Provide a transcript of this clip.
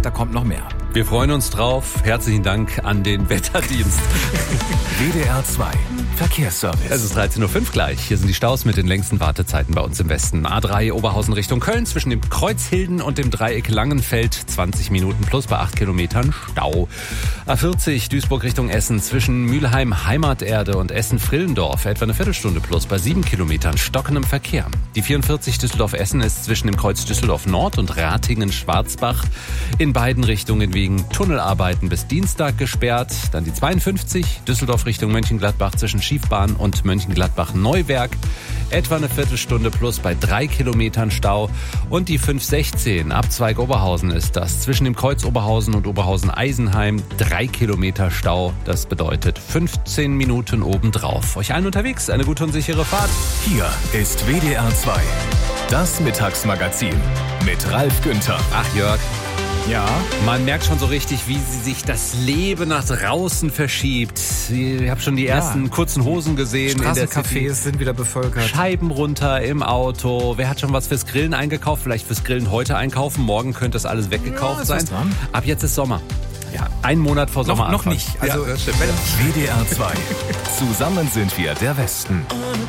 da kommt noch mehr. Wir freuen uns drauf. Herzlichen Dank an den Wetterdienst. WDR 2 Verkehrsservice. Es ist 13.05 Uhr gleich. Hier sind die Staus mit den längsten Wartezeiten bei uns im Westen. A3 Oberhausen Richtung Köln zwischen dem Kreuz Hilden und dem Dreieck Langenfeld. 20 Minuten plus bei 8 Kilometern Stau. A40 Duisburg Richtung Essen zwischen Mülheim Heimaterde und Essen-Frillendorf. Etwa eine Viertelstunde plus bei 7 Kilometern stockendem Verkehr. Die 44 Düsseldorf-Essen ist zwischen dem Kreuz Düsseldorf Nord und Ratingen-Schwarzbach in beiden Richtungen wegen Tunnelarbeiten bis Dienstag gesperrt. Dann die 52 Düsseldorf Richtung Mönchengladbach zwischen Schiefbahn und Mönchengladbach-Neuwerk. Etwa eine Viertelstunde plus bei 3 Kilometern Stau. Und die 516 Abzweig Oberhausen ist das. Zwischen dem Kreuz Oberhausen und Oberhausen-Eisenheim 3 Kilometer Stau. Das bedeutet 15 Minuten obendrauf. Euch allen unterwegs eine gute und sichere Fahrt. Hier ist WDR 2. Das Mittagsmagazin mit Ralf Günther. Ach Jörg. Ja. Man merkt schon so richtig, wie sich das Leben nach draußen verschiebt. Ich habe schon die ersten kurzen Hosen gesehen. Straßencafés sind wieder bevölkert. Scheiben runter im Auto. Wer hat schon was fürs Grillen eingekauft? Vielleicht fürs Grillen heute einkaufen. Morgen könnte das alles weggekauft sein. Ab jetzt ist Sommer. Ja, ein Monat vor Sommer. Noch nicht. Also, ja, das stimmt. WDR 2. Zusammen sind wir der Westen.